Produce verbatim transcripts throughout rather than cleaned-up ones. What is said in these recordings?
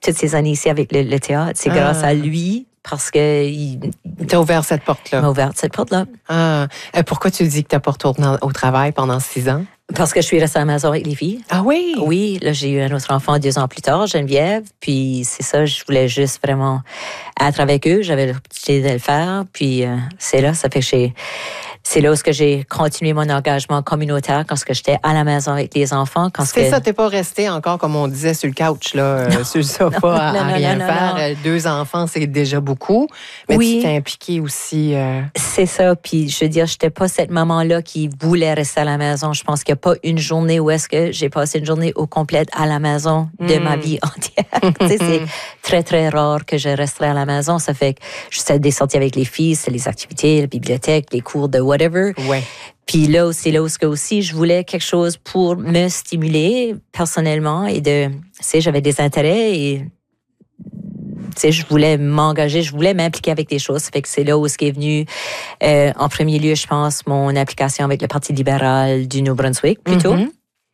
toutes ces années ici avec le, le théâtre. C'est ah. grâce à lui. Parce que il, il t'a ouvert cette porte-là. Il m'a ouvert cette porte-là. Ah. Euh, pourquoi tu dis que tu n'as pas retourné au travail pendant six ans? Parce que je suis restée à la maison avec les filles. Ah oui? Oui, là, j'ai eu un autre enfant deux ans plus tard, Geneviève. Puis c'est ça, je voulais juste vraiment être avec eux. J'avais l'opportunité de le faire. Puis euh, c'est là, ça fait que j'ai... C'est là où j'ai continué mon engagement communautaire quand j'étais à la maison avec les enfants. Quand c'est que... ça, t'es pas resté encore, comme on disait, sur le couch, là, non, sur le sofa, non, à, non, à rien non, non, faire. Non. Deux enfants, c'est déjà beaucoup. Mais oui. Tu t'es impliquée aussi. Euh... C'est ça. Puis, je veux dire, j'étais pas cette maman-là qui voulait rester à la maison. Je pense qu'il n'y a pas une journée où est-ce que j'ai passé une journée au complète à la maison de mm. ma vie entière. Tu sais, c'est très, très rare que je resterai à la maison. Ça fait que je faisais des sorties avec les filles, c'est les activités, la bibliothèque, les cours de whatever. Ouais. Puis là, c'est là où aussi je voulais quelque chose pour me stimuler personnellement et de, tu sais, j'avais des intérêts et, tu sais, je voulais m'engager, je voulais m'impliquer avec des choses. Ça fait que c'est là où ce qui est venu, euh, en premier lieu, je pense, mon implication avec le Parti libéral du Nouveau-Brunswick, plutôt. Mm-hmm.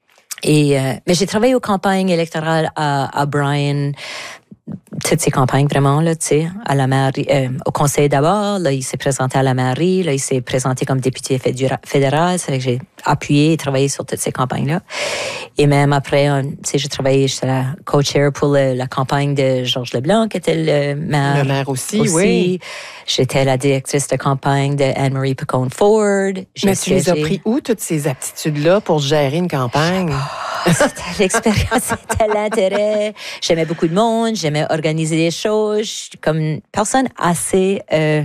Et, euh, mais j'ai travaillé aux campagnes électorales à, à Bryan, toutes ces campagnes vraiment là, tu sais, à la mairie, euh, au conseil d'abord. Là, il s'est présenté à la mairie. Là, il s'est présenté comme député fédéral. Ça fait que j'ai appuyé et travaillé sur toutes ces campagnes-là. Et même après, tu sais, j'ai travaillé, j'étais la co-chair pour le, la campagne de Georges Leblanc, qui était le maire. Le maire aussi, aussi. oui. J'étais la directrice de campagne de Anne-Marie Picone-Ford. J'ai Mais tu les as pris où, toutes ces aptitudes-là, pour gérer une campagne? C'était l'expérience, c'était l'intérêt. J'aimais beaucoup de monde, j'aimais organiser des choses. Je suis comme une personne assez euh,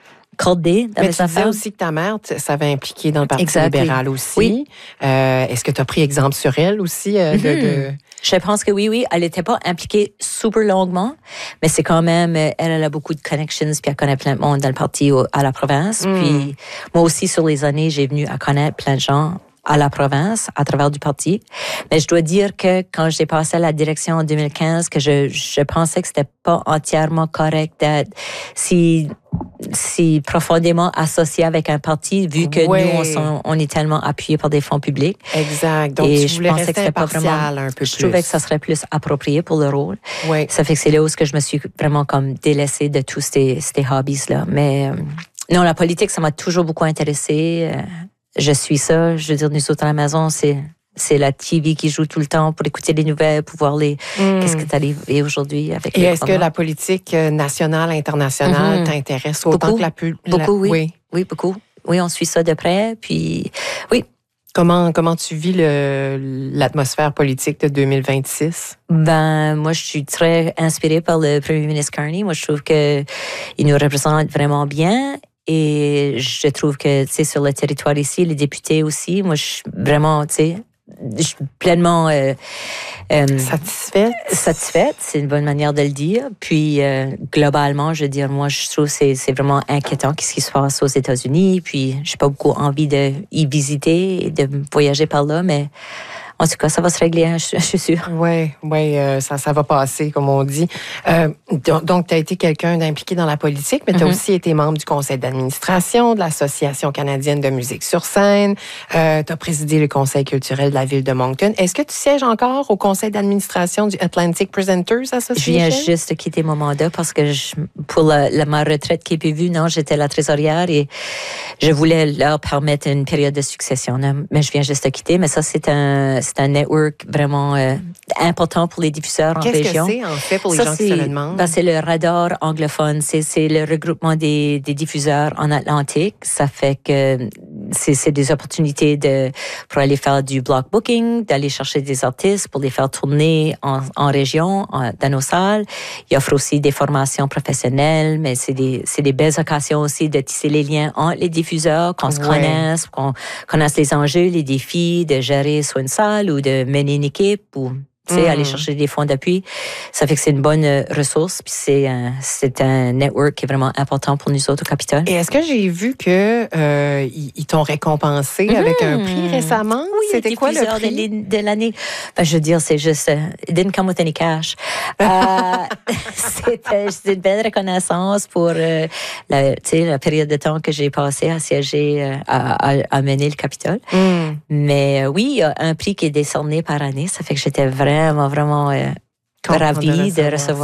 cordée dans mes mes affaires. Mais tu disais aussi que ta mère s'avait impliquée dans le Parti exactly. libéral aussi. Oui. Euh, est-ce que tu as pris exemple sur elle aussi? Euh, mm-hmm. de, de... Je pense que oui, oui. Elle n'était pas impliquée super longuement, mais c'est quand même, elle, elle a beaucoup de connections, puis elle connaît plein de monde dans le parti au, à la province. Mm. Puis moi aussi, sur les années, j'ai venu à connaître plein de gens à la province, à travers du parti. Mais je dois dire que quand j'ai passé à la direction en deux mille quinze, que je, je pensais que c'était pas entièrement correct d'être si, si profondément associé avec un parti, vu que ouais. nous, on, sont, on est tellement appuyés par des fonds publics. Exact. Donc, et tu je voulais pensais rester que c'était pas vraiment, un peu je plus. trouvais que ça serait plus approprié pour le rôle. Ouais. Ça fait que c'est là où je me suis vraiment comme délaissée de tous ces, ces hobbies-là. Mais euh, non, la politique, ça m'a toujours beaucoup intéressée. Euh, Je suis ça. Je veux dire, nous autres à la maison, c'est, c'est la T V qui joue tout le temps pour écouter les nouvelles, pour voir les, mm. qu'est-ce qui est arrivé aujourd'hui avec Et les est-ce programmes. que la politique nationale, internationale mm-hmm. t'intéresse autant beaucoup, que la plus... Beaucoup, oui. oui. Oui, beaucoup. Oui, on suit ça de près. Puis, oui. Comment, comment tu vis le, l'atmosphère politique de deux mille vingt-six? Ben, moi, je suis très inspirée par le premier ministre Carney. Moi, je trouve qu'il nous représente vraiment bien. Et je trouve que, tu sais, sur le territoire ici, les députés aussi, moi, je suis vraiment, tu sais, je suis pleinement... Euh, euh, satisfaite? Satisfaite, c'est une bonne manière de le dire. Puis, euh, globalement, je veux dire, moi, je trouve que c'est, c'est vraiment inquiétant ce qui se passe aux États-Unis. Puis, j'ai pas beaucoup envie d'y visiter et de voyager par là, mais... En tout cas, ça va se régler, hein, je, je suis sûre. Oui, oui, euh, ça, ça va passer, comme on dit. Euh, donc, tu as été quelqu'un d'impliqué dans la politique, mais tu as mm-hmm. aussi été membre du conseil d'administration de l'Association canadienne de musique sur scène. Euh, tu as présidé le conseil culturel de la ville de Moncton. Est-ce que tu sièges encore au conseil d'administration du Atlantic Presenters Association? Je viens juste de quitter mon mandat parce que je, pour la, la, ma retraite qui est prévue, non, j'étais la trésorière et je voulais leur permettre une période de succession. Non, mais je viens juste de quitter. Mais ça, c'est un... C'est un network vraiment euh, important pour les diffuseurs en Qu'est-ce région. Qu'est-ce que c'est, en fait, pour les ça, gens qui se le demandent? Ben, c'est le radar anglophone. C'est, c'est le regroupement des, des diffuseurs en Atlantique. Ça fait que c'est, c'est des opportunités de, pour aller faire du block booking, d'aller chercher des artistes pour les faire tourner en, en région, en, dans nos salles. Il offre aussi des formations professionnelles, mais c'est des, c'est des belles occasions aussi de tisser les liens entre les diffuseurs, qu'on se ouais. connaisse, qu'on connaisse les enjeux, les défis de gérer soit une salle ou de mener une équipe ou tu sais, mmh. aller chercher des fonds d'appui. Ça fait que c'est une bonne ressource, puis c'est un, c'est un network qui est vraiment important pour nous autres au Capitole. Et est-ce que j'ai vu que euh, ils, ils t'ont récompensé mmh. avec un prix récemment? Oui, c'était quoi le prix de, de l'année? Ben, je veux dire, c'est juste, uh, it didn't come with any cash. uh, c'était, c'était une belle reconnaissance pour euh, la, tu sais, la période de temps que j'ai passé à siéger, euh, à, à, à mener le Capitole. Mmh. Mais euh, oui, il y a un prix qui est décerné par année. Ça fait que j'étais vraiment, vraiment euh, ravie de recevoir